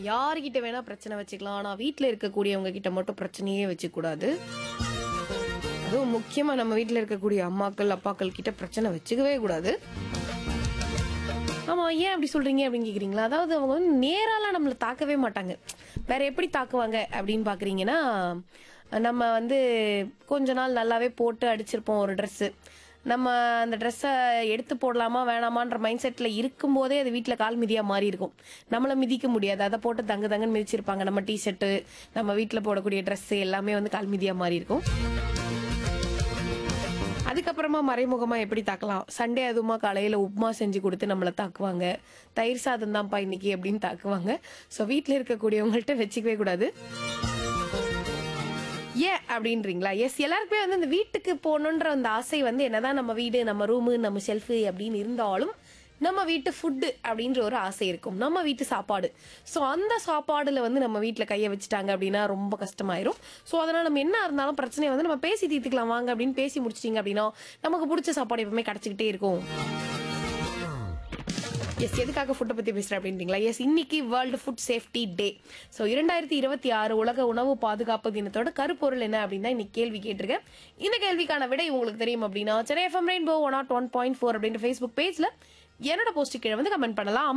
யாருகிட்ட வேணா பிரச்சனை வச்சுக்கலாம். ஆனா வீட்ல இருக்கக்கூடியவங்க கிட்ட மட்டும் பிரச்சனையே வச்சுக்க கூடாது. அதுவும் முக்கியமா நம்ம வீட்ல இருக்கக்கூடிய அம்மாக்கள் அப்பாக்கள் கிட்ட பிரச்சனை வச்சுக்கவே கூடாது. ஆமா, ஏன் அப்படி சொல்றீங்க அப்படின்னு கேக்குறீங்களா? அதாவது அவங்க வந்து நேராலாம் நம்மள தாக்கவே மாட்டாங்க. வேற எப்படி தாக்குவாங்க அப்படின்னு பாக்குறீங்கன்னா, நம்ம வந்து கொஞ்ச நாள் நல்லாவே போட்டு அடிச்சிருப்போம் ஒரு ட்ரெஸ். நம்ம அந்த ட்ரெஸ்ஸை எடுத்து போடலாமா வேணாமான்ற மைண்ட் செட்ல இருக்கும்போதே அது வீட்டுல கால் மிதியா மாறி இருக்கும். நம்மள மிதிக்க முடியாது, அதை போட்டு தங்கு தங்குன்னு மிதிச்சிருப்பாங்க. நம்ம டிஷர்ட்டு, நம்ம வீட்டுல போடக்கூடிய ட்ரெஸ் எல்லாமே வந்து கால் மிதியா மாறி இருக்கும். அதுக்கப்புறமா மறைமுகமா எப்படி தாக்கலாம்? சண்டே அதுவுமா காலையில உப்புமா செஞ்சு கொடுத்து நம்மள தாக்குவாங்க. தயிர் சாதம் தான்ப்பா இன்னைக்கு அப்படின்னு தாக்குவாங்க. ஸோ வீட்டில் இருக்கக்கூடியவங்கள்ட்ட வச்சுக்கவே கூடாது. ஏன் அப்படின்றீங்களா? எஸ், எல்லாருக்குமே வந்து இந்த வீட்டுக்கு போகணுன்ற அந்த ஆசை வந்து என்னதான் நம்ம வீடு, நம்ம ரூமு, நம்ம ஷெல்ஃபு அப்படின்னு இருந்தாலும் நம்ம வீட்டு ஃபுட்டு அப்படின்ற ஒரு ஆசை இருக்கும். நம்ம வீட்டு சாப்பாடு. ஸோ அந்த சாப்பாடுல வந்து நம்ம வீட்டில் கையை வச்சுட்டாங்க அப்படின்னா ரொம்ப கஷ்டமாயிரும். ஸோ அதனால நம்ம என்ன இருந்தாலும் பிரச்சனையை வந்து நம்ம பேசி தீர்த்துக்கலாம் வாங்க அப்படின்னு பேசி முடிச்சிட்டிங்க அப்படின்னா நமக்கு பிடிச்ச சாப்பாடு எப்பவுமே கிடைச்சிக்கிட்டே இருக்கும். எஸ், எதுக்காக ஃபுட்டை பத்தி பேசுறேன் அப்படின்றீங்களா? எஸ், இன்னைக்கு world food safety day. So 2026 உலக உணவு பாதுகாப்பு தினத்தோட கருப்பொருள் என்ன அப்படின்னு தான் இன்னைக்கு கேள்வி கேட்டிருக்கேன். இந்த கேள்விக்கான விடை உங்களுக்கு தெரியும் அப்படின்னா சென்னை எஃப்எம் ரெயின்போ 101.4 அப்படின்ற ஃபேஸ்புக் பேஜ்ல என்னோட போஸ்ட் கீழே வந்து கமெண்ட் பண்ணலாம்.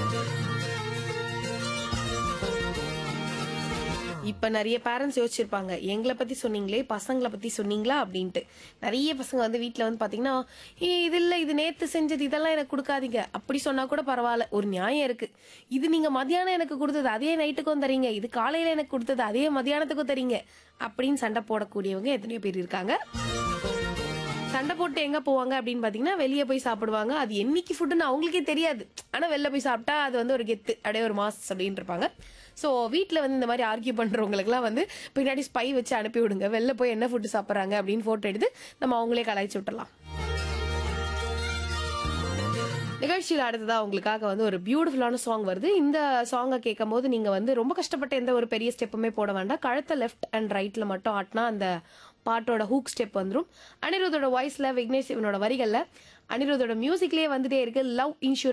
இப்ப நிறைய பேரண்ட்ஸ் யோசிச்சிருப்பாங்க, எங்களை பத்தி சொன்னீங்களே பசங்களை பத்தி சொன்னீங்களா அப்படின்ட்டு. நிறைய பசங்க வந்து வீட்டுல வந்து பாத்தீங்கன்னா, இது இல்ல, இது நேத்து செஞ்சது, இதெல்லாம் எனக்கு கொடுக்காதீங்க அப்படி சொன்னா கூட பரவாயில்ல, ஒரு நியாயம் இருக்கு. இது நீங்க மதியானம் எனக்கு கொடுத்தது அதே நைட்டுக்கும் தரீங்க, இது காலையில எனக்கு கொடுத்தது அதே மதியானத்துக்கும் தரீங்க அப்படின்னு சண்டை போடக்கூடியவங்க எத்தனையோ பேர் இருக்காங்க. சண்டை போட்டு எங்க போவாங்க அப்படின்னு பாத்தீங்கன்னா வெளியே போய் சாப்பிடுவாங்க. அது என்னைக்கு ஃபுட்டுன்னு அவங்களுக்கே தெரியாது. ஆனா வெளில போய் சாப்பிட்டா அது வந்து ஒரு கெத்து, அப்படியே ஒரு மாஸ் அப்படின்னு இருப்பாங்க. ஸோ வீட்டில் வந்து இந்த மாதிரி ஆர்கியூ பண்றவங்களுக்குலாம் வந்து பின்னாடி ஸ்பை வச்சு அனுப்பி விடுங்க. வெளில போய் என்ன ஃபுட்டு சாப்பிட்றாங்க அப்படின்னு போட்டோ எடுத்து நம்ம அவங்களே கலாய்ச்சி விட்டுலாம். நிகழ்ச்சியில் அடுத்ததா உங்களுக்காக வந்து ஒரு பியூட்டிஃபுல்லான சாங் வருது. இந்த சாங்கை கேட்கும் போது நீங்க வந்து ரொம்ப கஷ்டப்பட்டு எந்த ஒரு பெரிய ஸ்டெப்புமே போட வேண்டாம். கழுத்தை லெஃப்ட் அண்ட் ரைட்ல மட்டும் ஆட்டினா அந்த பாட்டோட ஹூக் ஸ்டெப் வந்துடும். அனிருத்தோட வாய்ஸ்ல, விக்னேஷ் சிவனோட வரிகள்ல, அனிருத்தோட மியூசிக்லயே வந்துட்டே இருக்கு லவ் இன்சூரன்ஸ்.